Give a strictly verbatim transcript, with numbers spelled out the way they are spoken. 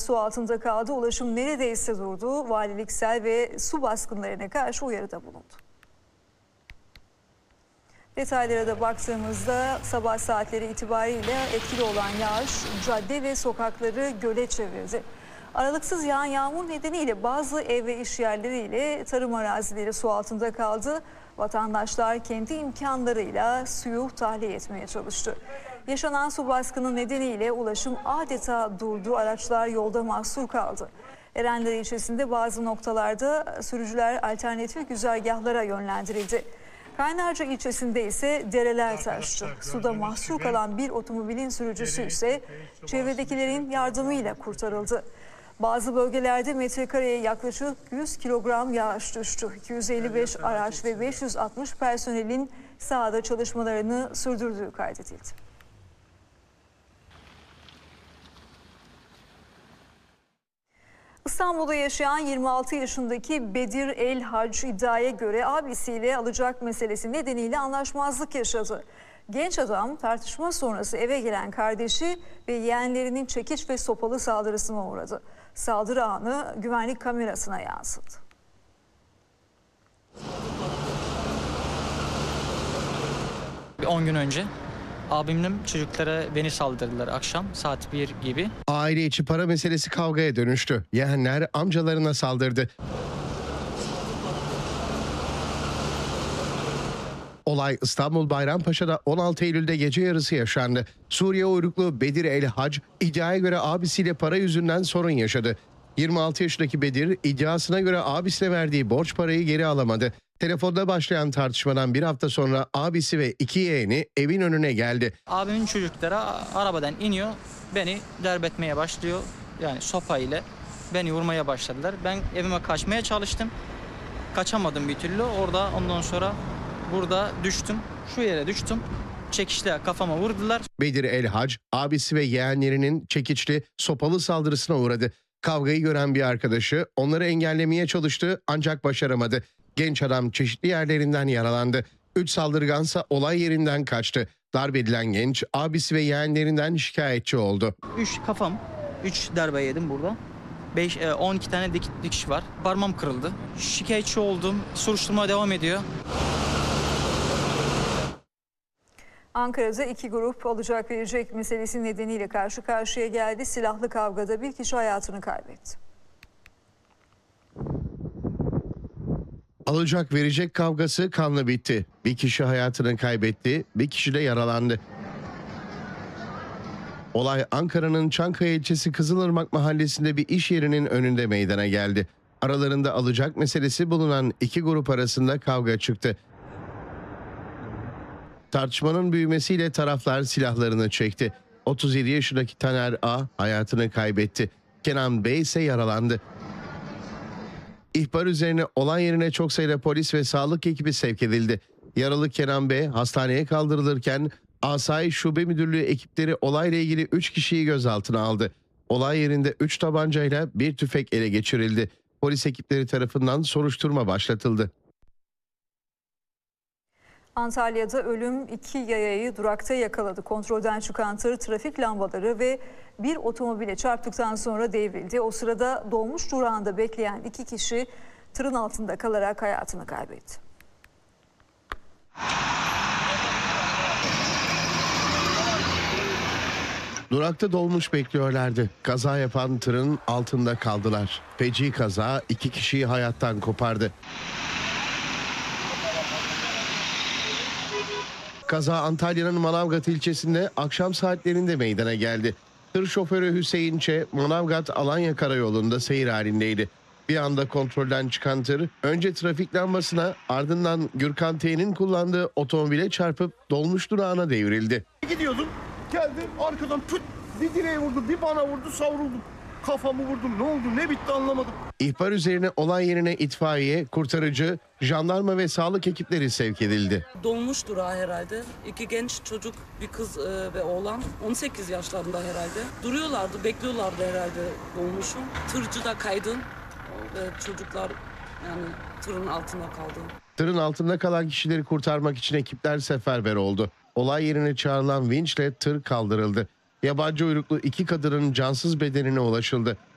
su altında kaldı. Ulaşım neredeyse durdu. Valilik sel ve su baskınlarına karşı uyarıda bulundu. Detaylara da baktığımızda sabah saatleri itibariyle etkili olan yağış cadde ve sokakları göle çevirdi. Aralıksız yağan yağmur nedeniyle bazı ev ve iş yerleriyle tarım arazileri su altında kaldı. Vatandaşlar kendi imkanlarıyla suyu tahliye etmeye çalıştı. Yaşanan su baskını nedeniyle ulaşım adeta durdu. Araçlar yolda mahsur kaldı. Erenler ilçesinde bazı noktalarda sürücüler alternatif güzergahlara yönlendirildi. Kaynarca ilçesinde ise dereler taştı. Suda mahsur kalan bir otomobilin sürücüsü ise çevredekilerin yardımıyla kurtarıldı. Bazı bölgelerde metrekareye yaklaşık yüz kilogram yağış düştü. iki yüz elli beş araç ve beş yüz altmış personelin sahada çalışmalarını sürdürdüğü kaydedildi. İstanbul'da yaşayan yirmi altı yaşındaki Bedir El Hac iddiaya göre abisiyle alacak meselesi nedeniyle anlaşmazlık yaşadı. Genç adam tartışma sonrası eve gelen kardeşi ve yeğenlerinin çekiç ve sopalı saldırısına uğradı. Saldırı anı güvenlik kamerasına yansıdı. on gün önce abimle çocuklara beni saldırdılar akşam saat bir gibi. Aile içi para meselesi kavgaya dönüştü. Yeğenler amcalarına saldırdı. Olay İstanbul Bayrampaşa'da on altı Eylül'de gece yarısı yaşandı. Suriye uyruklu Bedir El Hac iddiaya göre abisiyle para yüzünden sorun yaşadı. yirmi altı yaşındaki Bedir iddiasına göre abisine verdiği borç parayı geri alamadı. Telefonda başlayan tartışmadan bir hafta sonra abisi ve iki yeğeni evin önüne geldi. Abimin çocukları arabadan iniyor, beni derbetmeye başlıyor. Yani sopa ile beni vurmaya başladılar. Ben evime kaçmaya çalıştım. Kaçamadım bir türlü. Orada ondan sonra burada düştüm. Şu yere düştüm. Çekişle kafama vurdular. Bedir El Hac abisi ve yeğenlerinin çekiçli sopalı saldırısına uğradı. Kavgayı gören bir arkadaşı onları engellemeye çalıştı ancak başaramadı. Genç adam çeşitli yerlerinden yaralandı. Üç saldırgansa olay yerinden kaçtı. Darp edilen genç abisi ve yeğenlerinden şikayetçi oldu. Üç kafam, üç darbe yedim burada. beş, on iki tane dik, dikiş var. Parmağım kırıldı. Şikayetçi oldum. Soruşturma devam ediyor. Ankara'da iki grup alacak verecek meselesi nedeniyle karşı karşıya geldi. Silahlı kavgada bir kişi hayatını kaybetti. Alacak verecek kavgası kanla bitti. Bir kişi hayatını kaybetti, bir kişi de yaralandı. Olay Ankara'nın Çankaya ilçesi Kızılırmak mahallesinde bir iş yerinin önünde meydana geldi. Aralarında alacak meselesi bulunan iki grup arasında kavga çıktı. Tartışmanın büyümesiyle taraflar silahlarını çekti. otuz yedi yaşındaki Taner A hayatını kaybetti. Kenan B ise yaralandı. İhbar üzerine olay yerine çok sayıda polis ve sağlık ekibi sevk edildi. Yaralı Kenan B hastaneye kaldırılırken Asayiş Şube Müdürlüğü ekipleri olayla ilgili üç kişiyi gözaltına aldı. Olay yerinde üç tabancayla bir tüfek ele geçirildi. Polis ekipleri tarafından soruşturma başlatıldı. Antalya'da ölüm iki yayayı durakta yakaladı. Kontrolden çıkan tır trafik lambaları ve bir otomobile çarptıktan sonra devrildi. O sırada dolmuş durağında bekleyen iki kişi tırın altında kalarak hayatını kaybetti. Durakta dolmuş bekliyorlardı. Kaza yapan tırın altında kaldılar. Feci kaza iki kişiyi hayattan kopardı. Kaza Antalya'nın Manavgat ilçesinde akşam saatlerinde meydana geldi. Tır şoförü Hüseyin Ç. Manavgat-Alanya karayolunda seyir halindeydi. Bir anda kontrolden çıkan tır önce trafik lambasına ardından Gürkan T'nin kullandığı otomobile çarpıp dolmuş durağına devrildi. Gidiyordum, geldi arkadan püt bir direğe vurdu, bir bana vurdu, savruldum. Kafamı vurdum, ne oldu, ne bitti anlamadım. İhbar üzerine olay yerine itfaiye, kurtarıcı, jandarma ve sağlık ekipleri sevk edildi. Dolmuş durağı herhalde. İki genç çocuk, bir kız e, ve oğlan on sekiz yaşlarında herhalde. Duruyorlardı, bekliyorlardı herhalde dolmuşu. Tırcı da kaydı ve çocuklar yani tırın altında kaldı. Tırın altında kalan kişileri kurtarmak için ekipler seferber oldu. Olay yerine çağrılan vinçle tır kaldırıldı. Yabancı uyruklu iki kadının cansız bedenine ulaşıldı.